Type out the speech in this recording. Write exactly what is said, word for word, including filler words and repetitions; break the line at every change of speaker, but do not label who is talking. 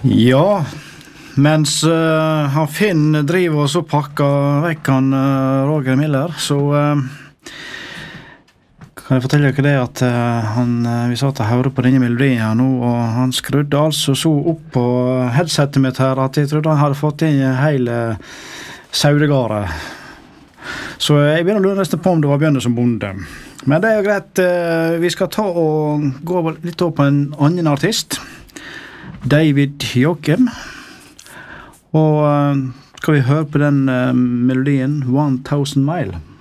Ja, mens uh, han Finn driver og så pakker vekk han uh, Roger Miller, så uh, kan jeg fortelle dere det at uh, han, uh, vi satt og hørte på denne melodien her nå, og han skrudde altså så opp på headsetet mitt her at jeg trodde han hadde fått inn hele saudegare. Så jeg begynner å lure nesten på om det var Bjørne som bonde. Men det er jo greit, uh, vi skal ta og gå litt opp på en annen artist, David Joachim. Og uh, skal vi høre på den uh, melodien One Thousand Mile.